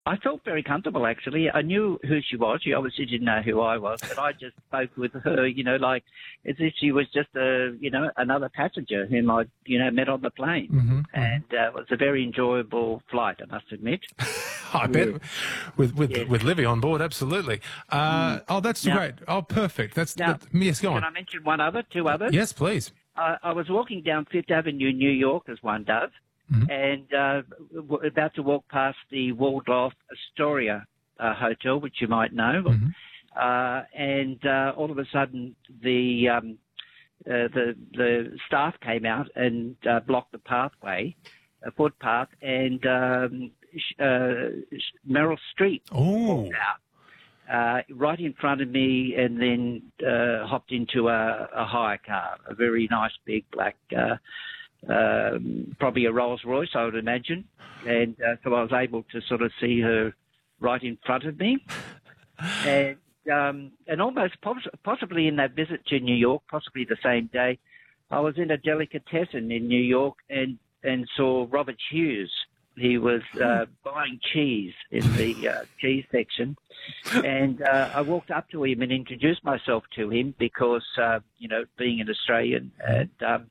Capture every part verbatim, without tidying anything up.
I felt very comfortable, actually. I knew who she was. She obviously didn't know who I was, but I just spoke with her, you know, like as if she was just a, you know, another passenger whom I, you know, met on the plane. Mm-hmm, and mm-hmm. uh, it was a very enjoyable flight, I must admit. I bet Yes. with with Yes. with Livy on board, absolutely. Uh, Mm. Oh, that's Now, great. Oh, perfect. That's now, that, yes. Go can on. I mention one other, two others? Yes, please. Uh, I was walking down Fifth Avenue, New York, as one does, Mhm. and uh, w- about to walk past the Waldorf Astoria uh, Hotel, which you might know. Mhm. Uh, and uh, all of a sudden, the um, uh, the the staff came out and uh, blocked the pathway, a footpath, and um, sh- uh, sh- Meryl Streep Oh. walked out. Uh, right in front of me, and then uh, hopped into a, a hire car, a very nice big black, uh, um, probably a Rolls Royce, I would imagine. And uh, so I was able to sort of see her right in front of me. And um, and almost poss- possibly in that visit to New York, possibly the same day, I was in a delicatessen in New York and, and saw Robert Hughes. He was uh, buying cheese in the uh, cheese section, and uh, I walked up to him and introduced myself to him because, uh, you know, being an Australian and um,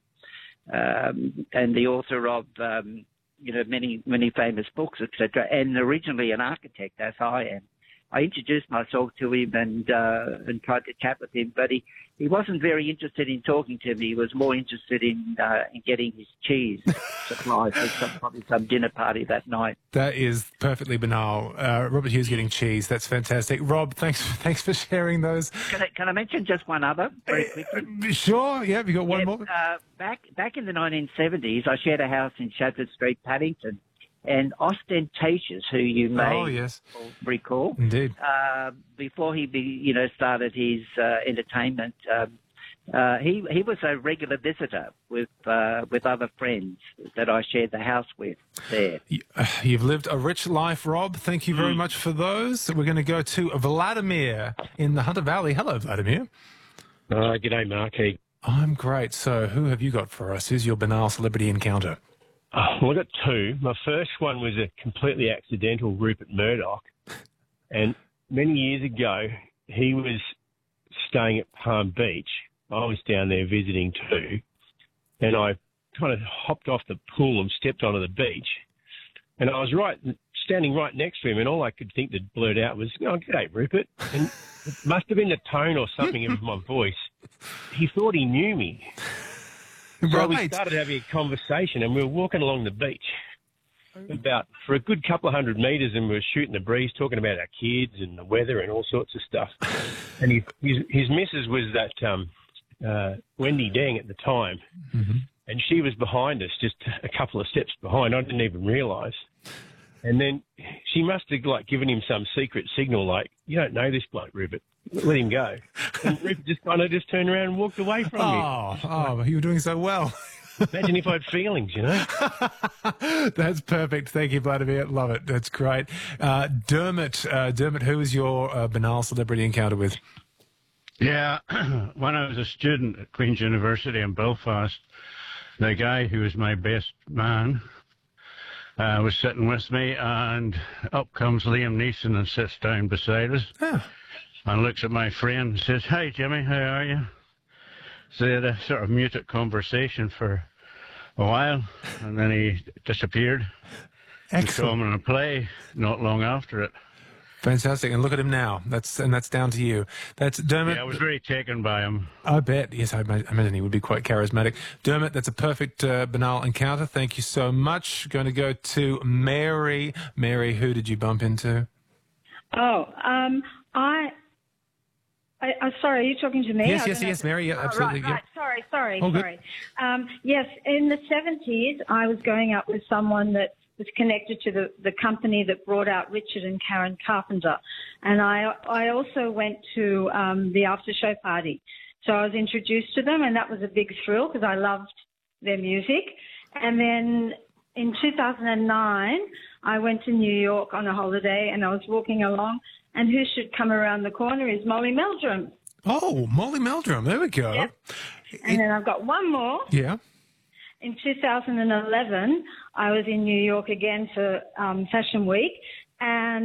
um, and the author of, um, you know, many many famous books, et cetera, and originally an architect, as I am. I introduced myself to him and uh, and tried to chat with him, but he, he wasn't very interested in talking to me. He was more interested in uh, in getting his cheese supplies for some, probably some dinner party that night. That is perfectly banal. Uh, Robert Hughes getting cheese. That's fantastic. Rob, thanks thanks for sharing those. Can I, can I mention just one other very quickly? Uh, sure. Yeah, you got one yeah, more. Uh, back back in the nineteen seventies, I shared a house in Shadford Street, Paddington, and Ostentatious, who you may Oh, yes. recall, Indeed. uh, before he, be, you know, started his uh, entertainment, um, uh, he he was a regular visitor with uh, with other friends that I shared the house with there. You- uh, You've lived a rich life, Rob. Thank you very much for those. We're going to go to Vladimir in the Hunter Valley. Hello, Vladimir. Uh, g'day, Marky. I'm great. So who have you got for us? Who's your banal celebrity encounter? Oh, well, I got two. My first one was a completely accidental Rupert Murdoch. And many years ago, he was staying at Palm Beach. I was down there visiting too. And I kind of hopped off the pool and stepped onto the beach. And I was right, standing right next to him, and all I could think that blurred out was, "Oh, g'day, Rupert." And it must have been the tone or something of my voice. He thought he knew me. So we Right. started having a conversation, and we were walking along the beach about for a good couple of hundred metres, and we were shooting the breeze, talking about our kids and the weather and all sorts of stuff. And his his, his missus was that um, uh, Wendy Deng at the time, Mm-hmm. and she was behind us, just a couple of steps behind. I didn't even realise. And then she must have like given him some secret signal, like, "You don't know this bloke, Rupert. Let him go." And Rupert just kind of just turned around and walked away from me. Oh, oh, you were doing so well. Imagine if I had feelings, you know. That's perfect. Thank you, Vladimir. Love it. That's great. Uh, Dermot, uh, Dermot, who was your uh, banal celebrity encounter with? Yeah, when I was a student at Queen's University in Belfast, the guy who was my best man uh, was sitting with me, and up comes Liam Neeson and sits down beside us Oh. and looks at my friend and says, "Hi, Jimmy, how are you?" So they had a sort of muted conversation for a while, and then he disappeared. We saw him Excellent. in a play not long after it. Fantastic. And look at him now. That's and that's down to you. That's Dermot. Yeah, I was very taken by him. I bet. Yes, I, ma- I imagine he would be quite charismatic. Dermot, that's a perfect uh, banal encounter. Thank you so much. Going to go to Mary. Mary, who did you bump into? Oh, um, I, I, I, sorry, are you talking to me? Yes, I yes, don't know. yes, Mary. Yeah, Oh, absolutely. right, Yeah. right. Sorry, sorry, All good. sorry. Um, yes, in the seventies, I was going up with someone that was connected to the, the company that brought out Richard and Karen Carpenter. And I, I also went to um, the after show party. So I was introduced to them, and that was a big thrill because I loved their music. And then in two thousand nine, I went to New York on a holiday, and I was walking along, and who should come around the corner is Molly Meldrum. Oh, Molly Meldrum. There we go. Yep. And then I've got one more. Yeah. In two thousand eleven, I was in New York again for um, Fashion Week, and